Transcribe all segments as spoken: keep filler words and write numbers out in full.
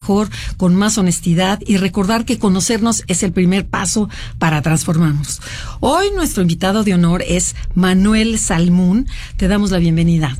mejor, con más honestidad y recordar que conocernos es el primer paso para transformarnos. Hoy nuestro invitado de honor es Manuel Salmún. Te damos la bienvenida.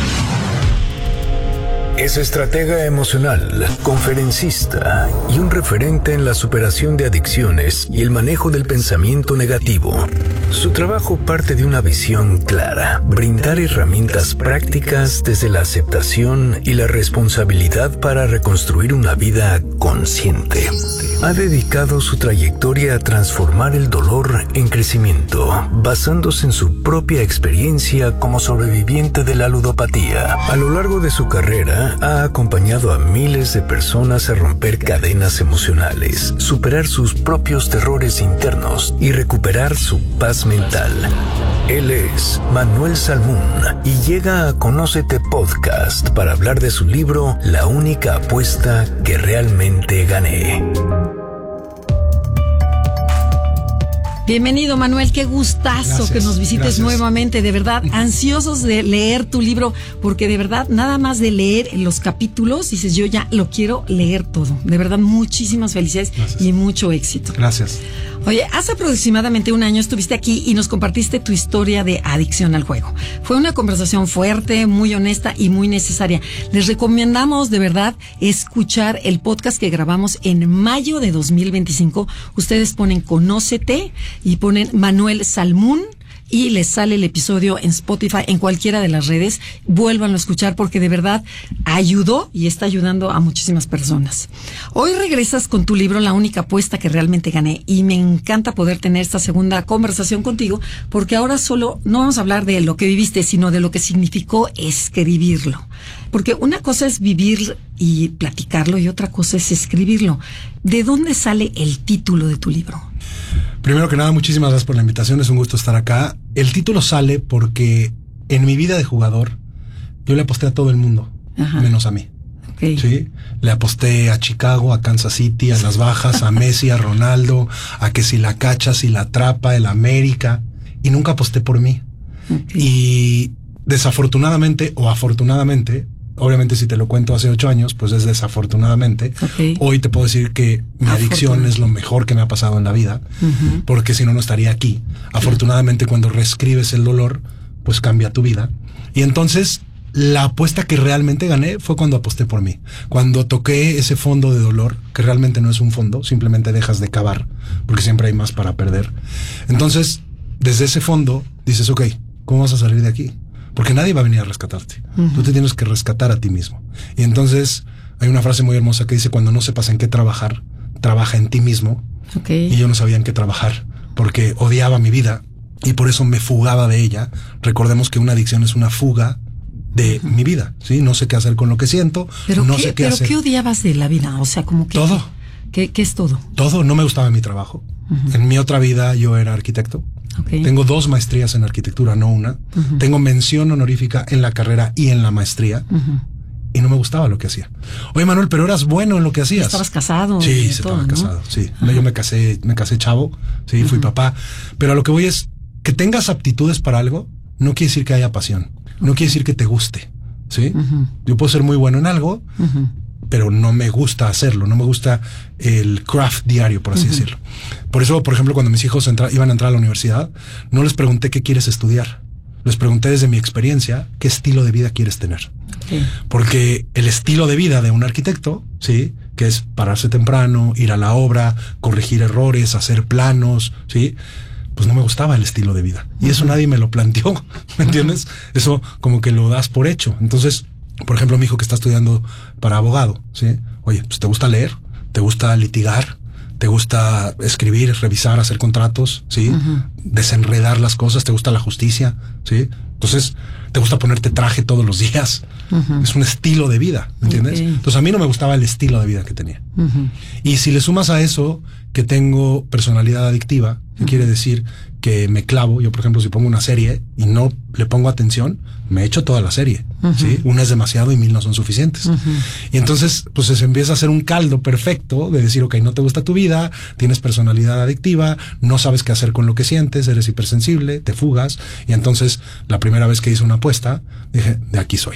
Es estratega emocional, conferencista y un referente en la superación de adicciones y el manejo del pensamiento negativo. Su trabajo parte de una visión clara: brindar herramientas prácticas desde la aceptación y la responsabilidad para reconstruir una vida consciente. Ha dedicado su trayectoria a transformar el dolor en crecimiento, basándose en su propia experiencia como sobreviviente de la ludopatía. A lo largo de su carrera, ha acompañado a miles de personas a romper cadenas emocionales, superar sus propios terrores internos y recuperar su paz mental. Él es Manuel Salmún y llega a Conócete Podcast para hablar de su libro La única apuesta que realmente gané. Bienvenido, Manuel, qué gustazo Gracias, que nos visites gracias. nuevamente, de verdad, ansiosos de leer tu libro, porque de verdad, nada más de leer los capítulos, dices, yo ya lo quiero leer todo. De verdad, muchísimas felicidades Gracias. Y mucho éxito. Gracias. Oye, hace aproximadamente un año estuviste aquí y nos compartiste tu historia de adicción al juego. Fue una conversación fuerte, muy honesta y muy necesaria. Les recomendamos, de verdad, escuchar el podcast que grabamos en mayo de dos mil veinticinco. Ustedes ponen Conócete y ponen Manuel Salmún y les sale el episodio en Spotify, en cualquiera de las redes. Vuélvanlo a escuchar porque de verdad ayudó y está ayudando a muchísimas personas. Hoy regresas con tu libro La única apuesta que realmente gané, y me encanta poder tener esta segunda conversación contigo, porque ahora solo no vamos a hablar de lo que viviste, sino de lo que significó escribirlo. Porque una cosa es vivir y platicarlo y otra cosa es escribirlo. ¿De dónde sale el título de tu libro? Primero que nada, muchísimas gracias por la invitación, es un gusto estar acá. El título sale porque en mi vida de jugador yo le aposté a todo el mundo, Ajá. menos a mí. Okay. Sí, le aposté a Chicago, a Kansas City, a las bajas, a Messi, a Ronaldo, a que si la cacha, si la atrapa, el América, y nunca aposté por mí. Okay. Y desafortunadamente o afortunadamente, obviamente si te lo cuento hace ocho años, pues es desafortunadamente. Okay. Hoy te puedo decir que mi adicción es lo mejor que me ha pasado en la vida, uh-huh. porque si no, no estaría aquí. Afortunadamente, cuando reescribes el dolor, pues cambia tu vida. Y entonces, la apuesta que realmente gané fue cuando aposté por mí. Cuando toqué ese fondo de dolor, que realmente no es un fondo, simplemente dejas de cavar, porque siempre hay más para perder. Entonces, desde ese fondo, dices, ok, ¿cómo vas a salir de aquí? Porque nadie va a venir a rescatarte. Uh-huh. Tú te tienes que rescatar a ti mismo. Y entonces hay una frase muy hermosa que dice, cuando no sepas en qué trabajar, trabaja en ti mismo. Okay. Y yo no sabía en qué trabajar porque odiaba mi vida y por eso me fugaba de ella. Recordemos que una adicción es una fuga de uh-huh. mi vida, ¿sí? No sé qué hacer con lo que siento, ¿Pero no qué, sé qué pero hacer. ¿Pero qué odiabas de la vida? O sea, como que... Todo. ¿Qué, qué es todo? Todo. No me gustaba mi trabajo. Uh-huh. En mi otra vida yo era arquitecto. Okay. Tengo dos maestrías en arquitectura, no una. Uh-huh. Tengo mención honorífica en la carrera y en la maestría. Uh-huh. Y no me gustaba lo que hacía. Oye, Manuel, pero eras bueno en lo que hacías. ¿Estabas casado? Sí, estaba ¿no? casado, sí. Uh-huh. Yo me casé, me casé chavo, sí, uh-huh. fui papá. Pero a lo que voy es que tengas aptitudes para algo, no quiere decir que haya pasión. No quiere decir que te guste, ¿sí? Uh-huh. Yo puedo ser muy bueno en algo, uh-huh. pero no me gusta hacerlo, no me gusta el craft diario, por así uh-huh. decirlo. Por eso, por ejemplo, cuando mis hijos entra, iban a entrar a la universidad, no les pregunté qué quieres estudiar. Les pregunté desde mi experiencia qué estilo de vida quieres tener. Okay. Porque el estilo de vida de un arquitecto, sí, que es pararse temprano, ir a la obra, corregir errores, hacer planos, sí, pues no me gustaba el estilo de vida. Uh-huh. Y eso nadie me lo planteó, ¿me entiendes? Uh-huh. Eso como que lo das por hecho. Entonces, por ejemplo, mi hijo que está estudiando para abogado, ¿sí? Oye, pues ¿te gusta leer? ¿Te gusta litigar? ¿Te gusta escribir, revisar, hacer contratos? ¿Sí? Uh-huh. Desenredar las cosas. ¿Te gusta la justicia? ¿Sí? Entonces, ¿te gusta ponerte traje todos los días? Uh-huh. Es un estilo de vida, ¿me entiendes? Okay. Entonces, a mí no me gustaba el estilo de vida que tenía. Uh-huh. Y si le sumas a eso que tengo personalidad adictiva, que uh-huh. quiere decir que me clavo, yo por ejemplo si pongo una serie y no le pongo atención, me echo toda la serie, uh-huh. ¿sí? Una es demasiado y mil no son suficientes. Uh-huh. Y entonces pues se empieza a hacer un caldo perfecto de decir, ok, no te gusta tu vida, tienes personalidad adictiva, no sabes qué hacer con lo que sientes, eres hipersensible, te fugas. Y entonces la primera vez que hice una apuesta, dije, de aquí soy.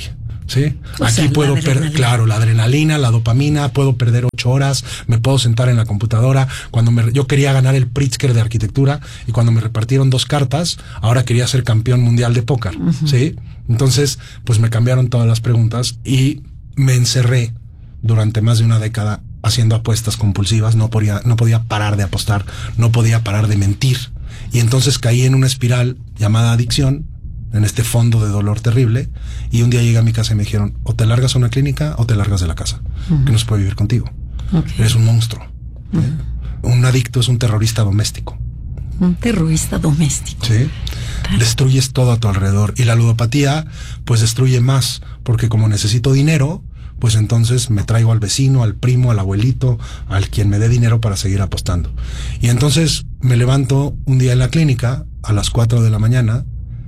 Sí, O aquí sea, puedo la perder, adrenalina. claro, la adrenalina, la dopamina, puedo perder ocho horas, me puedo sentar en la computadora. Cuando me, yo quería ganar el Pritzker de arquitectura y cuando me repartieron dos cartas, ahora quería ser campeón mundial de póker, uh-huh. ¿sí? Entonces, pues me cambiaron todas las preguntas y me encerré durante más de una década haciendo apuestas compulsivas, no podía, no podía parar de apostar, no podía parar de mentir. Y entonces caí en una espiral llamada adicción, en este fondo de dolor terrible, y un día llegué a mi casa y me dijeron, o te largas a una clínica o te largas de la casa, uh-huh. que no se puede vivir contigo. Okay. Eres un monstruo. Uh-huh. ¿eh? Un adicto es un terrorista doméstico. Un terrorista doméstico. Sí. Tal. Destruyes todo a tu alrededor. Y la ludopatía, pues destruye más, porque como necesito dinero, pues entonces me traigo al vecino, al primo, al abuelito, al quien me dé dinero para seguir apostando. Y entonces me levanto un día en la clínica a las cuatro de la mañana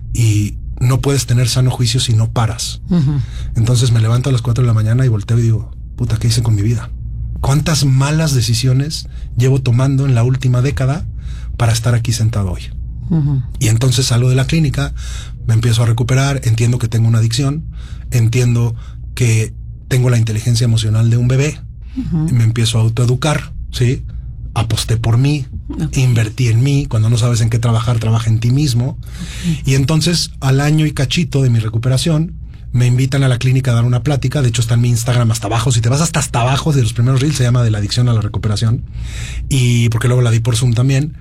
y no puedes tener sano juicio si no paras. Uh-huh. Entonces me levanto a las cuatro de la mañana y volteo y digo, puta, ¿qué hice con mi vida? ¿Cuántas malas decisiones llevo tomando en la última década para estar aquí sentado hoy? Uh-huh. Y entonces salgo de la clínica, me empiezo a recuperar, entiendo que tengo una adicción, entiendo que tengo la inteligencia emocional de un bebé, uh-huh. y me empiezo a autoeducar, ¿sí? Aposté por mí, okay. invertí en mí. Cuando no sabes en qué trabajar, trabaja en ti mismo. Okay. Y entonces, al año y cachito de mi recuperación, me invitan a la clínica a dar una plática. De hecho, está en mi Instagram hasta abajo. Si te vas hasta hasta abajo de los primeros reels, se llama De la adicción a la recuperación. Y porque luego la di por Zoom también.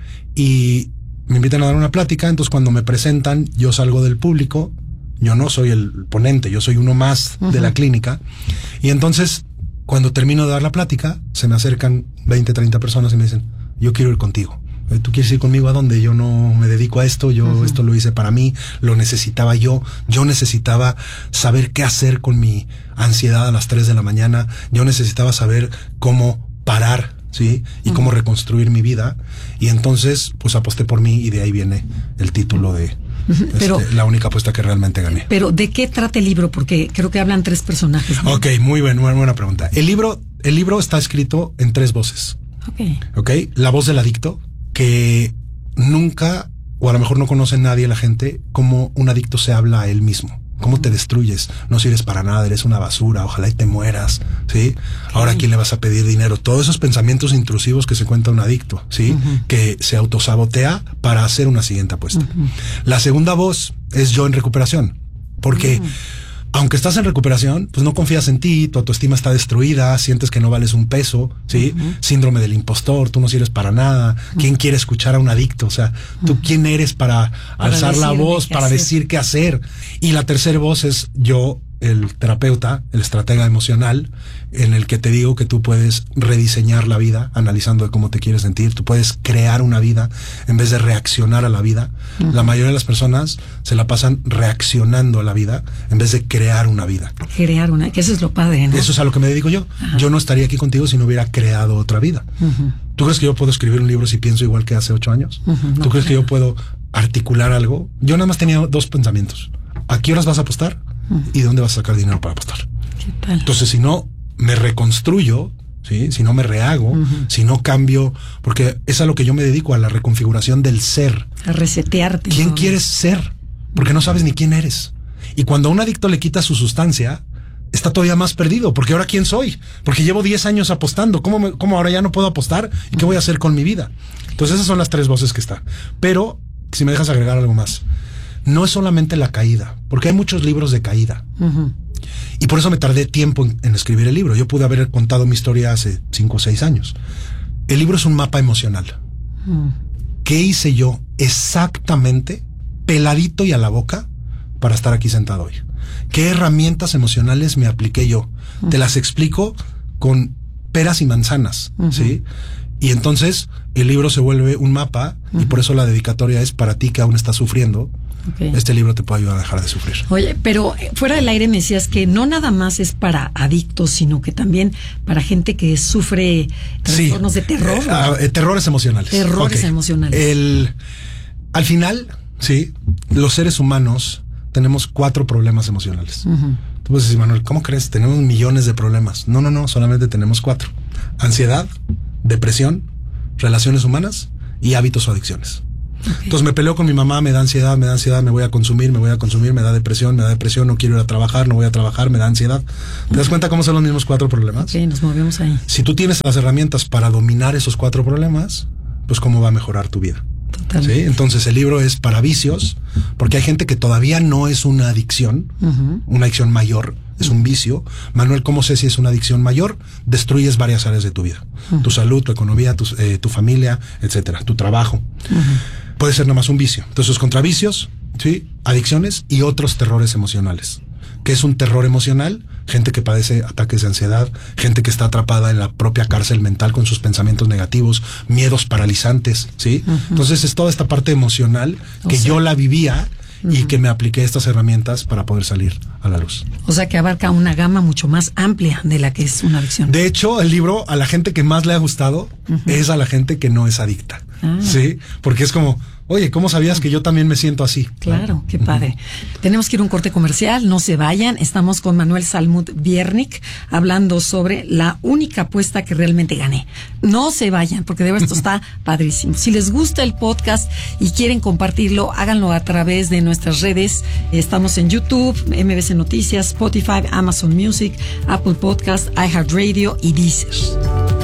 Y me invitan a dar una plática. Entonces, cuando me presentan, yo salgo del público. Yo no soy el ponente, yo soy uno más uh-huh. de la clínica. Y entonces, cuando termino de dar la plática, se me acercan veinte, treinta personas y me dicen, yo quiero ir contigo. ¿Tú quieres ir conmigo a dónde? Yo no me dedico a esto, yo uh-huh. esto lo hice para mí, lo necesitaba yo, yo necesitaba saber qué hacer con mi ansiedad a las tres de la mañana, yo necesitaba saber cómo parar, ¿sí? Y uh-huh. cómo reconstruir mi vida. Y entonces, pues aposté por mí y de ahí viene el título de... Pero, este, la única apuesta que realmente gané. Pero, ¿de qué trata el libro? Porque creo que hablan tres personajes, ¿no? Ok, muy buena, muy buena pregunta. El libro, el libro está escrito en tres voces. Ok. Ok, la voz del adicto, que nunca, o a lo mejor no conoce nadie la gente, cómo un adicto se habla a él mismo. ¿Cómo te destruyes? No sirves para nada, eres una basura, ojalá y te mueras, ¿sí? Okay. Ahora, ¿a quién le vas a pedir dinero? Todos esos pensamientos intrusivos que se cuenta un adicto, ¿sí? Uh-huh. Que se autosabotea para hacer una siguiente apuesta. Uh-huh. La segunda voz es yo en recuperación, porque uh-huh. aunque estás en recuperación, pues no confías en ti, tu autoestima está destruida, sientes que no vales un peso, ¿sí? Uh-huh. Síndrome del impostor, tú no sirves para nada. Uh-huh. ¿Quién quiere escuchar a un adicto? O sea, ¿tú uh-huh. quién eres para, para alzar la voz, para hacer. decir qué hacer? Y la tercera voz es yo, el terapeuta, el estratega emocional, en el que te digo que tú puedes rediseñar la vida analizando de cómo te quieres sentir. Tú puedes crear una vida en vez de reaccionar a la vida. Uh-huh. La mayoría de las personas se la pasan reaccionando a la vida en vez de crear una vida. Crear una, que eso es lo padre, ¿no? Eso es a lo que me dedico yo. Uh-huh. Yo no estaría aquí contigo si no hubiera creado otra vida. Uh-huh. ¿Tú crees que yo puedo escribir un libro si pienso igual que hace ocho años? Uh-huh. ¿Tú no, crees claro. que yo puedo articular algo? Yo nada más tenía dos pensamientos. ¿A qué horas vas a apostar? Uh-huh. ¿Y de dónde vas a sacar dinero para apostar? ¿Qué tal? Entonces, si no me reconstruyo, ¿sí? Si no me rehago, uh-huh. si no cambio, porque es a lo que yo me dedico, a la reconfiguración del ser. A resetearte. ¿Quién ¿no? quieres ser? Porque no sabes ni quién eres. Y cuando a un adicto le quita su sustancia, está todavía más perdido, porque ahora ¿quién soy? Porque llevo diez años apostando. ¿Cómo, me, cómo ahora ya no puedo apostar? ¿Y qué voy a hacer con mi vida? Entonces esas son las tres voces que está. Pero, si me dejas agregar algo más, no es solamente la caída, porque hay muchos libros de caída. Uh-huh. Y por eso me tardé tiempo en, en escribir el libro. Yo pude haber contado mi historia hace cinco o seis años. El libro es un mapa emocional. Uh-huh. ¿Qué hice yo exactamente, peladito y a la boca, para estar aquí sentado hoy? ¿Qué herramientas emocionales me apliqué yo? Uh-huh. Te las explico con peras y manzanas, uh-huh. ¿sí? Y entonces el libro se vuelve un mapa, uh-huh. y por eso la dedicatoria es para ti que aún estás sufriendo. Okay. Este libro te puede ayudar a dejar de sufrir. Oye, pero fuera del aire me decías que no nada más es para adictos, sino que también para gente que sufre trastornos sí. de terror. Eh, uh, terrores emocionales. Terrores okay. emocionales. El, al final, sí, los seres humanos tenemos cuatro problemas emocionales. Uh-huh. Tú puedes decir, Manuel, ¿cómo crees? Tenemos millones de problemas. No, no, no, solamente tenemos cuatro. Ansiedad, depresión, relaciones humanas y hábitos o adicciones. Okay. Entonces me peleo con mi mamá, me da ansiedad, me da ansiedad, me voy a consumir, me voy a consumir, me da depresión, me da depresión, no quiero ir a trabajar, no voy a trabajar, me da ansiedad. ¿Te das cuenta cómo son los mismos cuatro problemas? Sí, okay, nos movemos ahí. Si tú tienes las herramientas para dominar esos cuatro problemas, pues cómo va a mejorar tu vida. ¿Sí? Entonces el libro es para vicios, porque hay gente que todavía no es una adicción, uh-huh. una adicción mayor, es un vicio. Manuel, ¿cómo sé si es una adicción mayor? Destruyes varias áreas de tu vida, uh-huh. tu salud, tu economía, tu, eh, tu familia, etcétera, tu trabajo. Uh-huh. Puede ser nomás un vicio. Entonces contra vicios, ¿sí? Adicciones y otros terrores emocionales. ¿Qué es un terror emocional? Gente que padece ataques de ansiedad, gente que está atrapada en la propia cárcel mental con sus pensamientos negativos, miedos paralizantes, ¿sí? Uh-huh. Entonces es toda esta parte emocional que o sea, yo la vivía uh-huh. y que me apliqué estas herramientas para poder salir a la luz. O sea que abarca una gama mucho más amplia de la que es una adicción. De hecho, el libro a la gente que más le ha gustado uh-huh. es a la gente que no es adicta, ah. ¿sí? Porque es como... Oye, ¿cómo sabías que yo también me siento así? Claro, qué padre. Tenemos que ir a un corte comercial, no se vayan. Estamos con Manuel Salmut Viernik hablando sobre la única apuesta que realmente gané. No se vayan, porque de verdad esto está padrísimo. Si les gusta el podcast y quieren compartirlo, háganlo a través de nuestras redes. Estamos en YouTube, M B C Noticias, Spotify, Amazon Music, Apple Podcast, iHeartRadio y Deezer.